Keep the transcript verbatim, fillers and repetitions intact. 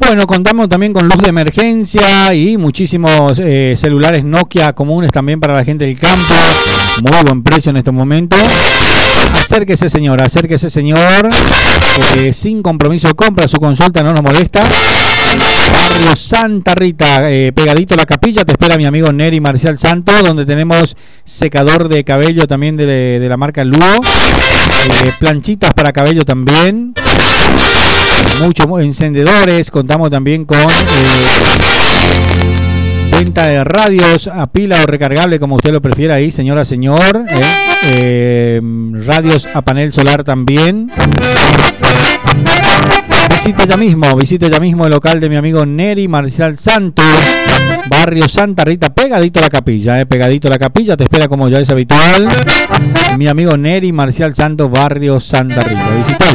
Bueno, contamos también con luz de emergencia y muchísimos eh, celulares Nokia comunes también para la gente del campo. Muy buen precio en estos momentos. Acérquese, señora, acérquese, señor. Eh, sin compromiso de compra, su consulta no nos molesta. Barrio Santa Rita, eh, pegadito a la capilla, te espera mi amigo Neri Marcial Santo, donde tenemos secador de cabello también de, de la marca Luo. Eh, planchitas para cabello también. Muchos encendedores, contamos también con eh, venta de radios a pila o recargable, como usted lo prefiera ahí, señora, señor. Eh, eh, radios a panel solar también. Visite ya mismo, visite ya mismo el local de mi amigo Neri Marcial Santos, Barrio Santa Rita, pegadito a la capilla, eh, pegadito a la capilla, te espera como ya es habitual. Mi amigo Neri Marcial Santos, Barrio Santa Rita. Visítalo.